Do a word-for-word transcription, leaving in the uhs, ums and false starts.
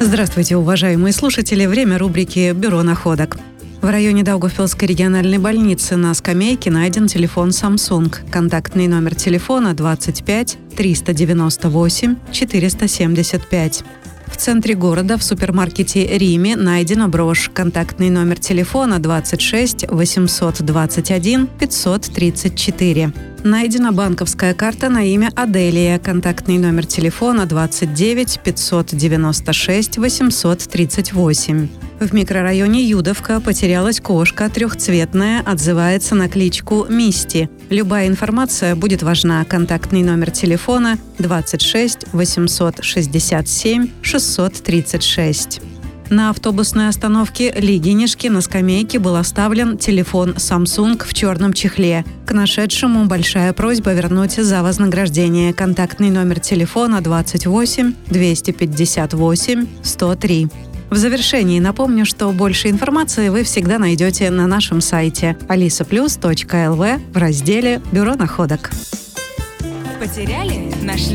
Здравствуйте, уважаемые слушатели. Время рубрики «Бюро находок». В районе Даугавпилской региональной больницы на скамейке найден телефон Samsung. Контактный номер телефона двадцать пять триста девяносто восемь четыреста семьдесят пять. В центре города в супермаркете «Риме» найдена брошь. Контактный номер телефона двадцать шесть восемьсот двадцать один пятьсот тридцать четыре. Найдена банковская карта на имя Аделия. Контактный номер телефона двадцать девять пятьсот девяносто шесть восемьсот тридцать восемь. В микрорайоне Юдовка потерялась кошка трехцветная, отзывается на кличку Мисти. Любая информация будет важна. Контактный номер телефона двадцать шесть восемьсот шестьдесят семь шестьсот тридцать шесть. На автобусной остановке Лигинишки на скамейке был оставлен телефон Samsung в черном чехле. К нашедшему большая просьба вернуть за вознаграждение. Контактный номер телефона двадцать восемь двести пятьдесят восемь сто три. В завершении напомню, что больше информации вы всегда найдете на нашем сайте алиса плюс точка эл ви в разделе «Бюро находок». Потеряли? Нашли?